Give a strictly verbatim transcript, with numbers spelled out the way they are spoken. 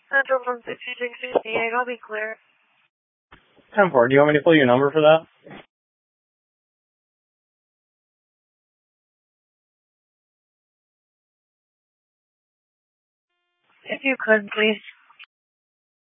Central from sixty-six sixty-eight, I'll be clear. ten four, do you want me to pull your number for that? If you could, please.